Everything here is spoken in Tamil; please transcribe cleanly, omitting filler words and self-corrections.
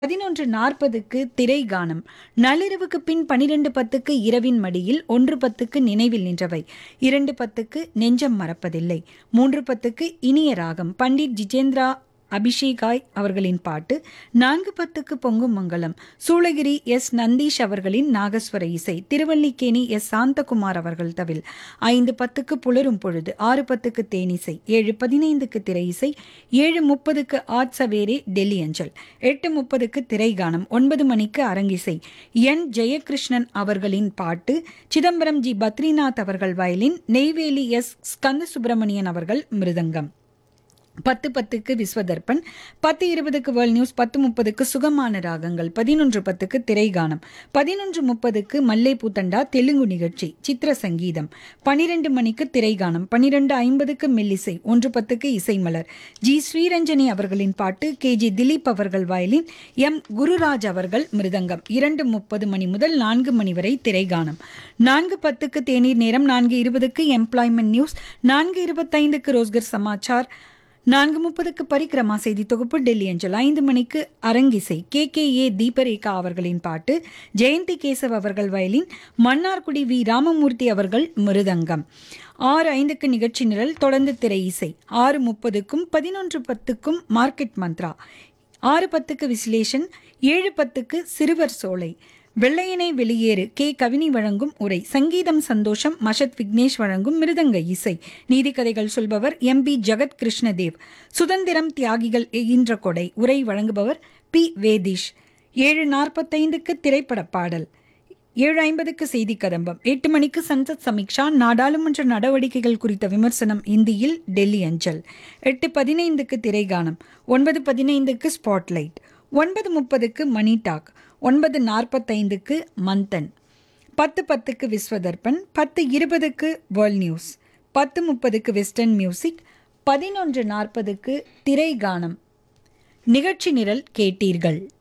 11:40க்கு திரை கானம். நள்ளிரவுக்கு பின் 12:10க்கு இரவின் மடியில், 1:10க்கு நினைவில் நின்றவை, 2:10க்கு நெஞ்சம் மறப்பதில்லை, 3:10க்கு இனிய ராகம் பண்டிட் ஜிதேந்திரா அபிஷேகாய் அவர்களின் பாட்டு, 4:10க்கு பொங்கும் மங்கலம் சூளகிரி எஸ் நந்தீஷ் அவர்களின் நாகஸ்வர இசை, திருவல்லிக்கேணி எஸ் சாந்தகுமார் அவர்கள் தவில், 5:10க்கு புலரும் பொழுது, 6:10க்கு தேனிசை, 7:15க்கு திரை இசை, 7:30க்கு ஆட் சவேரே டெல்லி அஞ்சல், 8:30க்கு திரைகானம், 9 மணிக்கு அரங்கிசை, என் ஜெயகிருஷ்ணன் அவர்களின் பாட்டு, சிதம்பரம் ஜி பத்ரிநாத் அவர்கள் வயலின், நெய்வேலி எஸ் ஸ்கந்த சுப்பிரமணியன் அவர்கள் மிருதங்கம். 10:10க்கு விஸ்வதர்பன், 10:20க்கு வேர்ல்ட் நியூஸ், 10:30க்கு சுகமான ராகங்கள், 11:10க்கு திரைகானம், 11:30க்கு மல்லே பூத்தண்டா தெலுங்கு நிகழ்ச்சி சித்திர சங்கீதம், 12 மணிக்கு திரைகானம், 12:50க்கு மெல்லிசை, 1:10க்கு இசைமலர், ஜி ஸ்ரீரஞ்சனி அவர்களின் பாட்டு, கே ஜி திலீப் அவர்கள் வயலின், எம் குருராஜ் அவர்கள் மிருதங்கம். 2:30 மணி முதல் 4 மணி வரை திரைகானம், 4:10க்கு தேநீர் நேரம், 4:20க்கு எம்ப்ளாய்மெண்ட் நியூஸ், 4:25க்கு ரோஸ்கர் சமாச்சார், 4:30க்கு பரிக்கிரமா செய்தி தொகுப்பு டெல்லி அஞ்சல், 5 மணிக்கு அரங்கிசை, கே தீபரேகா அவர்களின் பாட்டு, ஜெயந்தி கேசவ் அவர்கள் வயலின், மன்னார்குடி வி ராமமூர்த்தி அவர்கள் மிருதங்கம். 6:05க்கு நிகழ்ச்சி நிரல், தொடர்ந்து திரை இசை, 6:30க்கும் 11:10க்கும் மார்க்கெட் மந்த்ரா, 6:10க்கு விஸ்லேஷன், 7:10க்கு சிறுவர் சோலை, வெள்ளையனை வெளியேறு கே கவினி வழங்கும் உரை, சங்கீதம் சந்தோஷம் மஷத் விக்னேஷ் வழங்கும் மிருதங்க இசை, நீதிக்கதைகள் சொல்பவர் எம்பி ஜகத் கிருஷ்ணதேவ், சுதந்திரம் தியாகிகள் ஈன்ற கொடை, உரை வழங்குபவர் பி வேதீஷ். 7:45க்கு திரைப்பட பாடல், 7:50க்கு செய்தி கதம்பம், 8 மணிக்கு சன்சத் சமீக்ஷா நாடாளுமன்ற நடவடிக்கைகள் குறித்த விமர்சனம் இந்தியில் டெல்லி அஞ்சல், 8:15க்கு திரைகானம், 9:15க்கு ஸ்பாட்லைட், 9:30க்கு மணி டாக், 9:45க்கு மந்தன், 10:10க்கு Vishwa Darpan, 10:20க்கு world news, 10:30க்கு western music, 11:40க்கு திரைகானம். நிகழ்ச்சி நிரல் கேட்டீர்கள்.